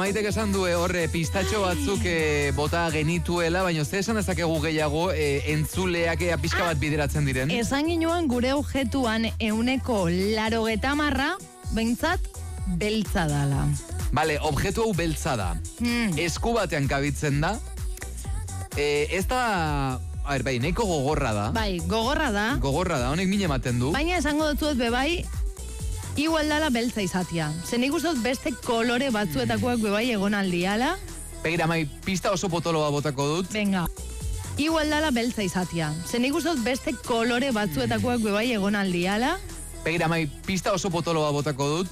Maitek esan du horre pistatxo batzuk bota genituela, baina ze esan ezakegu gehiago entzuleak pixka bat bideratzen diren? Esan ginoan gure objetuan 80%, behintzat, beltza dala. Bale, objektu hau beltza da. Esku batean kabitzen da. Ez da... A ber, bai, nahiko gogorra da. Bai, gogorra da. Gogorra da, honek mine ematen du. Baina esango dutzuet bebai, igual dala beltza izatia. Zen ikustot beste kolore batzuetakoak bebai egon aldiala. Begira, mai, pista oso potoloa botako dut. Venga. Igual dala beltza izatia. Zen ikustot beste kolore batzuetakoak bebai egon aldiala. Begira, mai, pista oso potoloa botako dut.